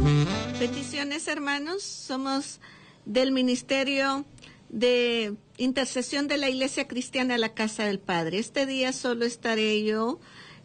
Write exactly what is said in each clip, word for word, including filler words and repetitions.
Peticiones, hermanos, somos del Ministerio de Intercesión de la Iglesia Cristiana La Casa del Padre. Este día solo estaré yo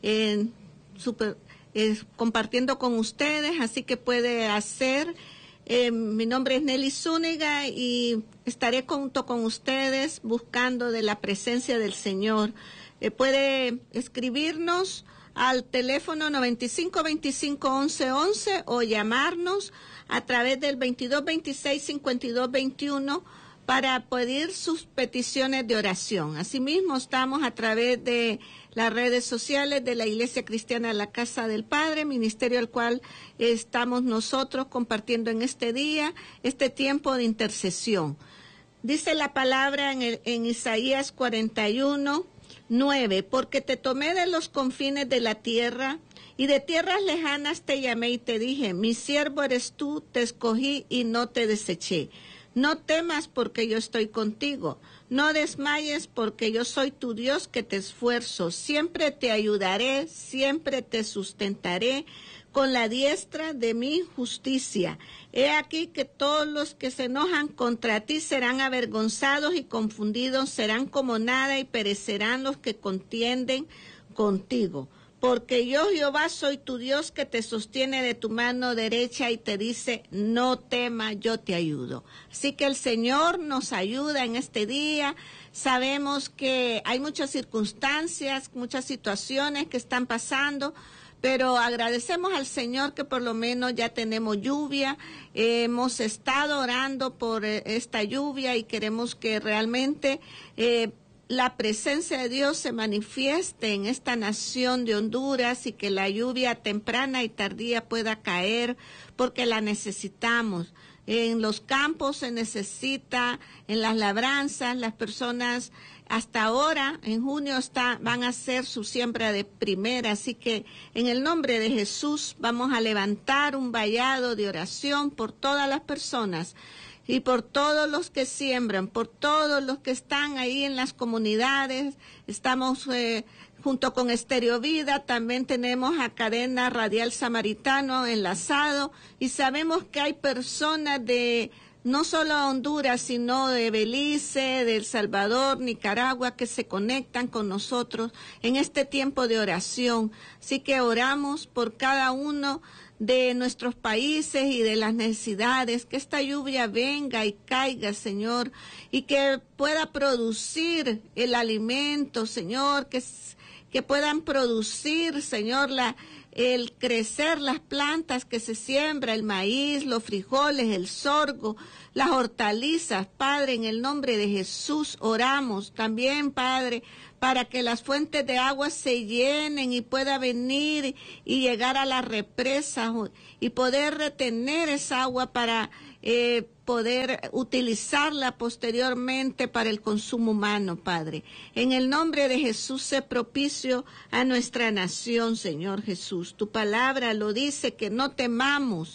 en super, eh, compartiendo con ustedes, así que puede hacer. Eh, mi nombre es Nelly Zúñiga y estaré junto con ustedes buscando de la presencia del Señor. Eh, puede escribirnos al teléfono noventa y cinco veinticinco once once o llamarnos a través del veintidós veintiséis cincuenta y dos veintiuno para pedir sus peticiones de oración. Asimismo, estamos a través de las redes sociales de la Iglesia Cristiana La Casa del Padre, ministerio al cual estamos nosotros compartiendo en este día, este tiempo de intercesión. Dice la palabra en, el, en Isaías cuarenta y uno, nueve, porque te tomé de los confines de la tierra y de tierras lejanas te llamé y te dije, mi siervo eres tú, te escogí y no te deseché. No temas porque yo estoy contigo, no desmayes porque yo soy tu Dios que te esfuerzo, siempre te ayudaré, siempre te sustentaré con la diestra de mi justicia. He aquí que todos los que se enojan contra ti serán avergonzados y confundidos, serán como nada y perecerán los que contienden contigo. Porque yo, Jehová, soy tu Dios que te sostiene de tu mano derecha y te dice, no temas, yo te ayudo. Así que el Señor nos ayuda en este día. Sabemos que hay muchas circunstancias, muchas situaciones que están pasando, pero agradecemos al Señor que por lo menos ya tenemos lluvia. Eh, hemos estado orando por eh, esta lluvia y queremos que realmente eh, la presencia de Dios se manifieste en esta nación de Honduras y que la lluvia temprana y tardía pueda caer porque la necesitamos. En los campos se necesita, en las labranzas, las personas hasta ahora, en junio, está, van a hacer su siembra de primera, así que en el nombre de Jesús vamos a levantar un vallado de oración por todas las personas y por todos los que siembran, por todos los que están ahí en las comunidades. Estamos eh, junto con Estéreo Vida, también tenemos a Cadena Radial Samaritano enlazado y sabemos que hay personas de no solo Honduras, sino de Belice, de El Salvador, Nicaragua, que se conectan con nosotros en este tiempo de oración. Así que oramos por cada uno de nuestros países y de las necesidades, que esta lluvia venga y caiga, Señor, y que pueda producir el alimento, Señor, que, que puedan producir, Señor, la, el crecer las plantas que se siembra, el maíz, los frijoles, el sorgo, las hortalizas. Padre, en el nombre de Jesús oramos también, Padre, para que las fuentes de agua se llenen y pueda venir y llegar a las represas y poder retener esa agua para eh, poder utilizarla posteriormente para el consumo humano, Padre. En el nombre de Jesús, sé propicio a nuestra nación, Señor Jesús. Tu palabra lo dice, que no temamos,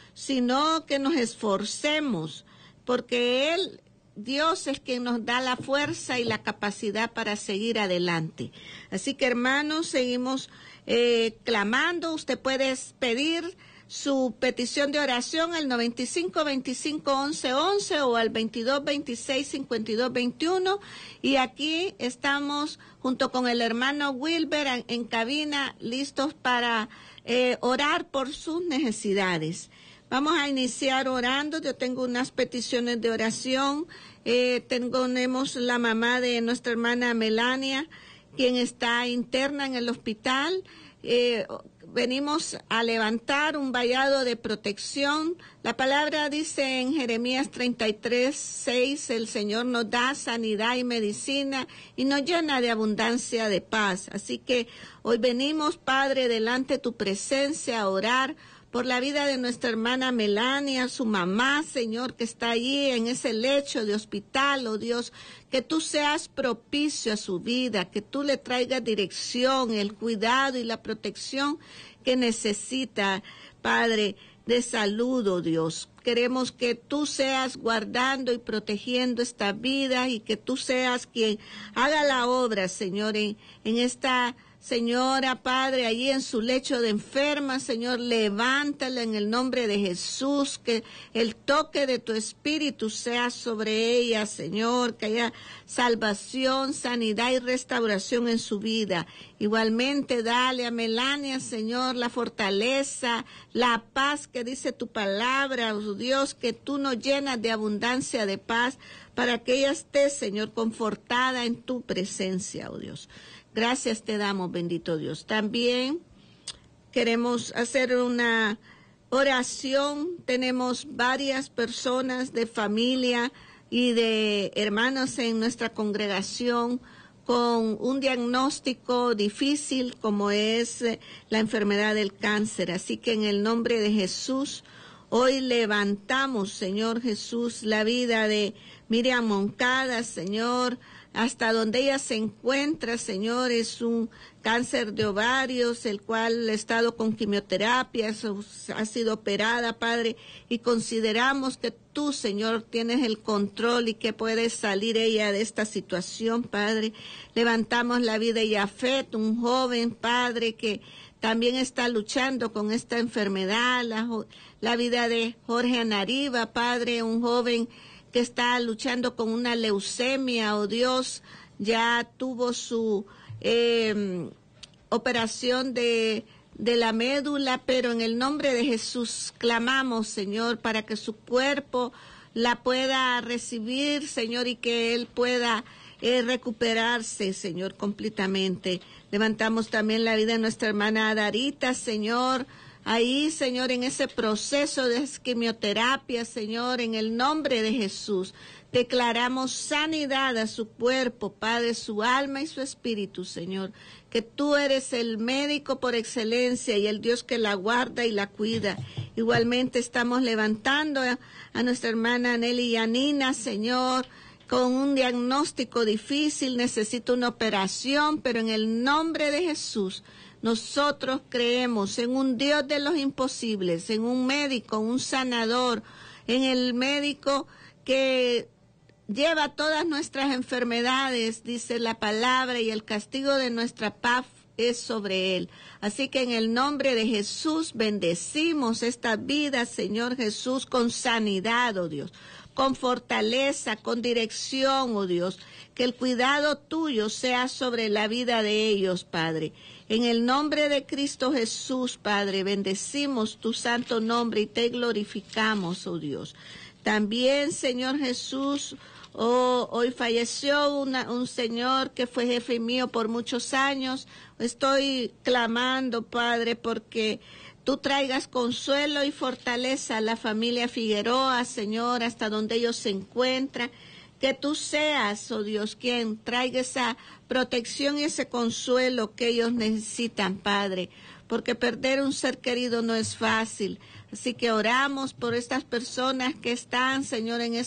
sino que nos esforcemos, porque Él, Dios, es quien nos da la fuerza y la capacidad para seguir adelante. Así que, hermanos, seguimos eh, clamando. Usted puede pedir su petición de oración al noventa y cinco veinticinco once once o al veintidós veintiséis cincuenta y dos veintiuno. Y aquí estamos junto con el hermano Wilber en, en cabina, listos para eh, orar por sus necesidades. Vamos a iniciar orando. Yo tengo unas peticiones de oración. Eh, tenemos la mamá de nuestra hermana Melania, quien está interna en el hospital. Eh, venimos a levantar un vallado de protección. La palabra dice en Jeremías treinta y tres, seis, el Señor nos da sanidad y medicina y nos llena de abundancia de paz. Así que hoy venimos, Padre, delante de tu presencia a orar por la vida de nuestra hermana Melania, su mamá, Señor, que está allí en ese lecho de hospital, oh Dios, que tú seas propicio a su vida, que tú le traigas dirección, el cuidado y la protección que necesita, Padre, de salud, oh Dios. Queremos que tú seas guardando y protegiendo esta vida y que tú seas quien haga la obra, Señor, en, en esta señora, Padre, allí en su lecho de enferma, Señor, levántala en el nombre de Jesús, que el toque de tu Espíritu sea sobre ella, Señor, que haya salvación, sanidad y restauración en su vida. Igualmente, dale a Melania, Señor, la fortaleza, la paz que dice tu palabra, oh Dios, que tú nos llenas de abundancia de paz, para que ella esté, Señor, confortada en tu presencia, oh Dios. Gracias te damos, bendito Dios. También queremos hacer una oración. Tenemos varias personas de familia y de hermanos en nuestra congregación con un diagnóstico difícil como es la enfermedad del cáncer. Así que en el nombre de Jesús, hoy levantamos, Señor Jesús, la vida de Miriam Moncada, Señor, hasta donde ella se encuentra, Señor, es un cáncer de ovarios, el cual ha estado con quimioterapia, ha sido operada, Padre, y consideramos que tú, Señor, tienes el control y que puedes salir ella de esta situación, Padre. Levantamos la vida de Yafet, un joven, Padre, que también está luchando con esta enfermedad, la, la vida de Jorge Anariba, Padre, un joven que está luchando con una leucemia, oh Dios, ya tuvo su eh, operación de, de la médula, pero en el nombre de Jesús clamamos, Señor, para que su cuerpo la pueda recibir, Señor, y que él pueda eh, recuperarse, Señor, completamente. Levantamos también la vida de nuestra hermana Darita, Señor, ahí, Señor, en ese proceso de quimioterapia, Señor, en el nombre de Jesús, declaramos sanidad a su cuerpo, Padre, su alma y su espíritu, Señor, que tú eres el médico por excelencia y el Dios que la guarda y la cuida. Igualmente estamos levantando a, a nuestra hermana Nelly Yanina, Señor, con un diagnóstico difícil, necesita una operación, pero en el nombre de Jesús, nosotros creemos en un Dios de los imposibles, en un médico, un sanador, en el médico que lleva todas nuestras enfermedades, dice la palabra, y el castigo de nuestra paz es sobre él. Así que en el nombre de Jesús bendecimos esta vida, Señor Jesús, con sanidad, oh Dios, con fortaleza, con dirección, oh Dios, que el cuidado tuyo sea sobre la vida de ellos, Padre. En el nombre de Cristo Jesús, Padre, bendecimos tu santo nombre y te glorificamos, oh Dios. También, Señor Jesús, oh, hoy falleció una, un señor que fue jefe mío por muchos años. Estoy clamando, Padre, porque tú traigas consuelo y fortaleza a la familia Figueroa, Señor, hasta donde ellos se encuentran. Que tú seas, oh Dios, quien traiga esa protección y ese consuelo que ellos necesitan, Padre, porque perder un ser querido no es fácil. Así que oramos por estas personas que están, Señor, en